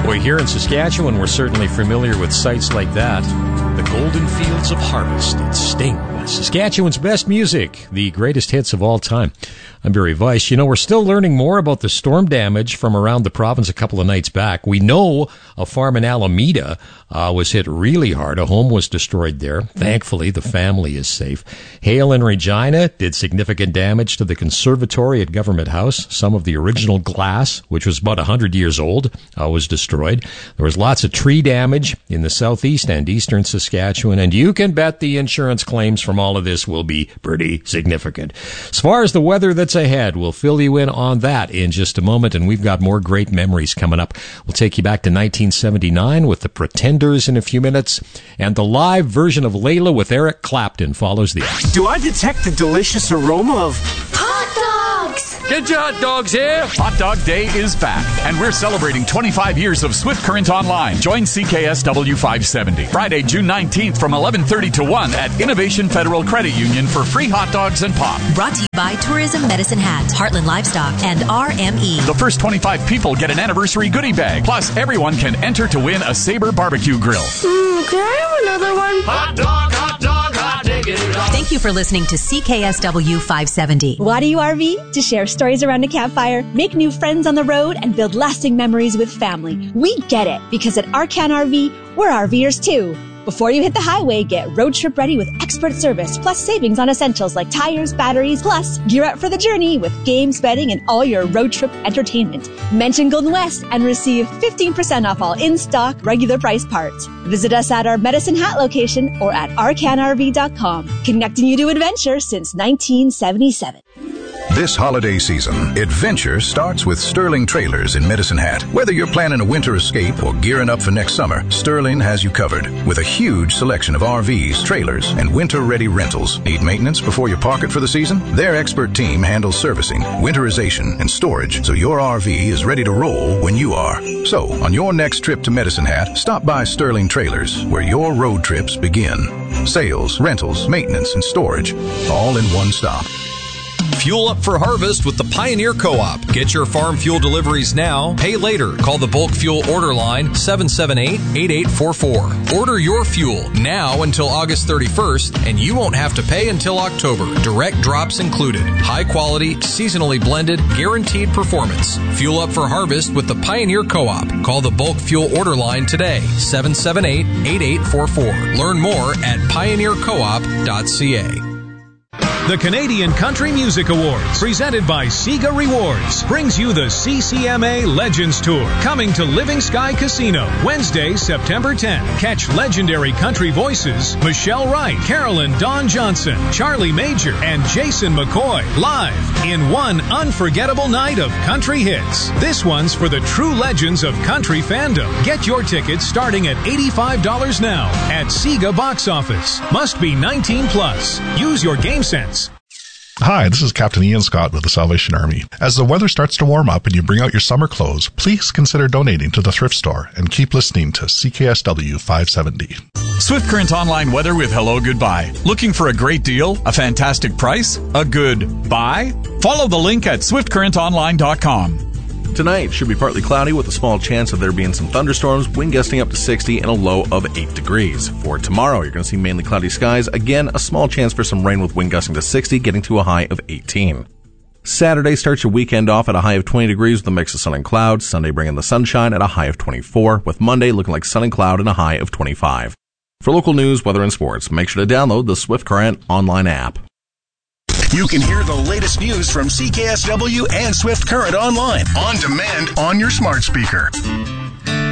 Well, here in Saskatchewan, we're certainly familiar with sites like that. The Golden Fields of Harvest. It's Sting. Saskatchewan's best music. The greatest hits of all time. I'm Barry Weiss. You know, we're still learning more about the storm damage from around the province a couple of nights back. We know a farm in Alameda was hit really hard. A home was destroyed there. Thankfully, the family is safe. Hail in Regina did significant damage to the conservatory at Government House. Some of the original glass, which was about 100 years old, was destroyed. There was lots of tree damage in the southeast and eastern Saskatchewan, and you can bet the insurance claims from all of this will be pretty significant. As far as the weather that's ahead, we'll fill you in on that in just a moment, and we've got more great memories coming up. We'll take you back to 1979 with the Pretenders in a few minutes, and the live version of Layla with Eric Clapton follows the act. Do I detect the delicious aroma of hot dogs? Get your hot dogs here! Hot Dog Day is back, and we're celebrating 25 years of Swift Current Online. Join CKSW 570 Friday, June 19th from 11:30 to 1 at Innovation Federal Credit Union for free hot dogs and pop. Brought to you by Tourism Medicine Hat, Heartland Livestock, and RME. The first 25 people get an anniversary goodie bag. Plus, everyone can enter to win a Sabre barbecue grill. Can I have another one? Hot dog, hot dog, hot diggity dog. Thank you for listening to CKSW 570. Why do you RV? To share stories around a campfire, make new friends on the road, and build lasting memories with family. We get it, because at Arcan RV, we're RVers too. Before you hit the highway, get road trip ready with expert service, plus savings on essentials like tires, batteries, plus gear up for the journey with games, betting, and all your road trip entertainment. Mention Golden West and receive 15% off all in-stock, regular price parts. Visit us at our Medicine Hat location or at arcanrv.com. Connecting you to adventure since 1977. This holiday season, adventure starts with Sterling Trailers in Medicine Hat. Whether you're planning a winter escape or gearing up for next summer, Sterling has you covered. With a huge selection of RVs, trailers, and winter-ready rentals. Need maintenance before you park it for the season? Their expert team handles servicing, winterization, and storage, so your RV is ready to roll when you are. So, on your next trip to Medicine Hat, stop by Sterling Trailers, where your road trips begin. Sales, rentals, maintenance, and storage, all in one stop. Fuel up for harvest with the Pioneer Co-op. Get your farm fuel deliveries now. Pay later. Call the bulk fuel order line 778-8844. Order your fuel now until August 31st, and you won't have to pay until October. Direct drops included. High quality, seasonally blended, guaranteed performance. Fuel up for harvest with the Pioneer Co-op. Call the bulk fuel order line today. 778-8844. Learn more at pioneercoop.ca. The Canadian Country Music Awards, presented by Sega Rewards, brings you the CCMA Legends Tour, coming to Living Sky Casino, Wednesday, September 10th. Catch legendary country voices Michelle Wright, Carolyn Dawn Johnson, Charlie Major, and Jason McCoy, live in one unforgettable night of country hits. This one's for the true legends of country fandom. Get your tickets starting at $85 now at Sega Box Office. Must be 19 plus. Use your game sense. Hi, this is Captain Ian Scott with the Salvation Army. As the weather starts to warm up and you bring out your summer clothes, please consider donating to the thrift store and keep listening to CKSW 570. Swift Current Online weather with Hello Goodbye. Looking for a great deal? A fantastic price? A good buy? Follow the link at swiftcurrentonline.com. Tonight should be partly cloudy with a small chance of there being some thunderstorms, wind gusting up to 60 and a low of 8 degrees. For tomorrow, you're going to see mainly cloudy skies. Again, a small chance for some rain with wind gusting to 60, getting to a high of 18. Saturday starts your weekend off at a high of 20 degrees with a mix of sun and cloud. Sunday bringing the sunshine at a high of 24, with Monday looking like sun and cloud and a high of 25. For local news, weather, and sports, make sure to download the Swift Current online app. You can hear the latest news from CKSW and Swift Current online, on demand, on your smart speaker.